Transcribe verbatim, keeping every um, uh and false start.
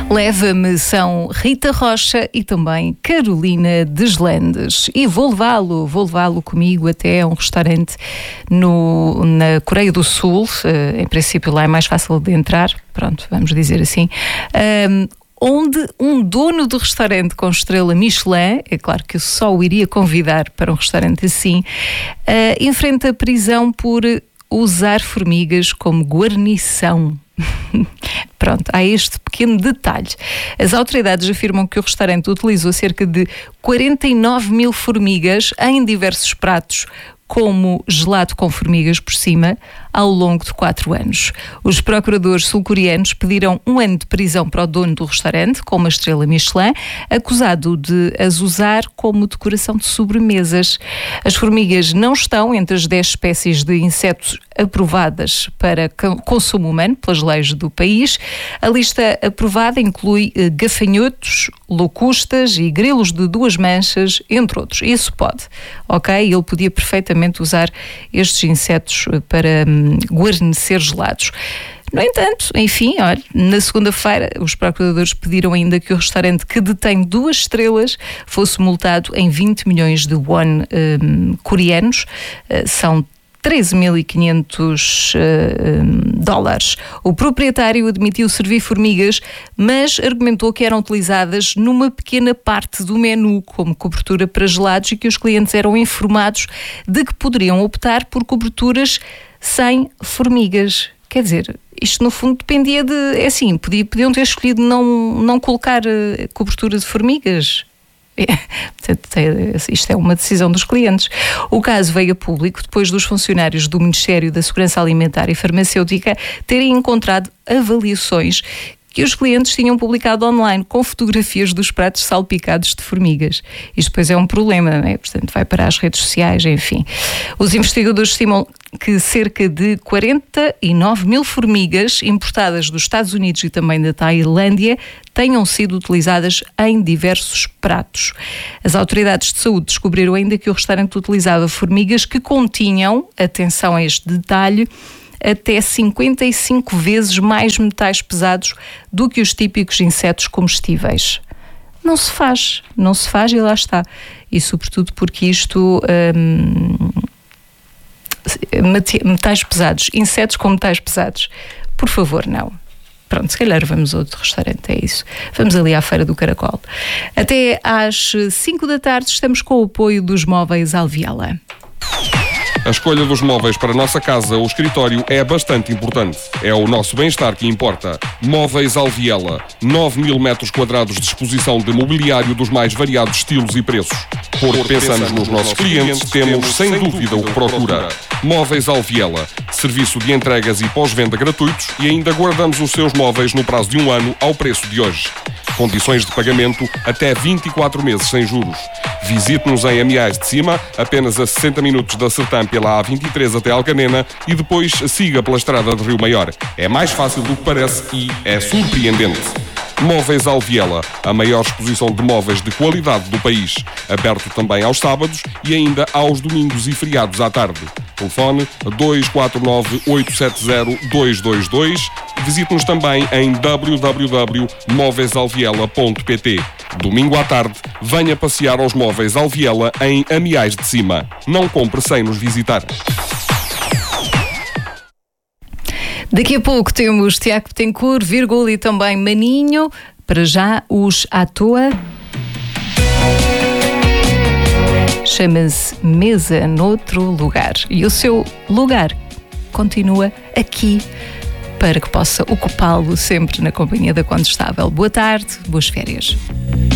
Leva-me são Rita Rocha e também Carolina Deslandes. E vou levá-lo, vou levá-lo comigo até a um restaurante no, na Coreia do Sul. Uh, em princípio lá é mais fácil de entrar, pronto, vamos dizer assim. Um, onde um dono do restaurante com estrela Michelin, é claro que eu só o iria convidar para um restaurante assim, uh, enfrenta a prisão por usar formigas como guarnição. Pronto, há este pequeno detalhe. As autoridades afirmam que o restaurante utilizou cerca de quarenta e nove mil formigas em diversos pratos, como gelado com formigas por cima, ao longo de quatro anos. Os procuradores sul-coreanos pediram um ano de prisão para o dono do restaurante, com uma estrela Michelin, acusado de as usar como decoração de sobremesas. As formigas não estão entre as dez espécies de insetos aprovadas para consumo humano pelas leis do país. A lista aprovada inclui gafanhotos, locustas e grilos de duas manchas, entre outros. Isso pode, ok? Ele podia perfeitamente usar estes insetos para hum, guarnecer gelados. No entanto, enfim, olha, na segunda-feira os procuradores pediram ainda que o restaurante, que detém duas estrelas, fosse multado em vinte milhões de won hum, coreanos. Uh, são treze mil e quinhentos uh, dólares. O proprietário admitiu servir formigas, mas argumentou que eram utilizadas numa pequena parte do menu como cobertura para gelados e que os clientes eram informados de que poderiam optar por coberturas sem formigas. Quer dizer, isto no fundo dependia de... É assim, podiam ter escolhido não, não colocar uh, cobertura de formigas. Isto é uma decisão dos clientes. O caso veio a público depois dos funcionários do Ministério da Segurança Alimentar e Farmacêutica terem encontrado avaliações que os clientes tinham publicado online com fotografias dos pratos salpicados de formigas. Isto depois é um problema, não é? Portanto, vai para as redes sociais, enfim. Os investigadores estimam que cerca de quarenta e nove mil formigas importadas dos Estados Unidos e também da Tailândia tenham sido utilizadas em diversos pratos. As autoridades de saúde descobriram ainda que o restaurante utilizava formigas que continham, atenção a este detalhe, até cinquenta e cinco vezes mais metais pesados do que os típicos insetos comestíveis. Não se faz, não se faz e lá está. E sobretudo porque isto... Hum, metais pesados, insetos com metais pesados. Por favor, não. Pronto, se calhar vamos a outro restaurante, é isso. Vamos ali à Feira do Caracol. Até às cinco da tarde estamos com o apoio dos Móveis Alviela. A escolha dos móveis para a nossa casa ou escritório é bastante importante. É o nosso bem-estar que importa. Móveis Alviela. nove mil metros quadrados de exposição de mobiliário dos mais variados estilos e preços. Porque pensamos nos nossos clientes, temos sem dúvida o que procura. Móveis Alviela. Serviço de entregas e pós-venda gratuitos e ainda guardamos os seus móveis no prazo de um ano ao preço de hoje. Condições de pagamento até vinte e quatro meses sem juros. Visite-nos em Amiais de Cima, apenas a sessenta minutos da Sertã pela A vinte e três até Alcanena e depois siga pela estrada de Rio Maior. É mais fácil do que parece e é surpreendente. Móveis Alviela, a maior exposição de móveis de qualidade do país. Aberto também aos sábados e ainda aos domingos e feriados à tarde. Telefone dois quatro nove, oito sete zero, dois dois dois. Visite-nos também em w w w ponto móveis alviela ponto p t. Domingo à tarde, venha passear aos Móveis Alviela em Amiais de Cima. Não compre sem nos visitar. Daqui a pouco temos Tiago Betancourt, Vírgula e também Maninho. Para já, os à toa. Chama-se Mesa Noutro Lugar. E o seu lugar continua aqui para que possa ocupá-lo sempre na companhia da Condestável. Boa tarde, boas férias.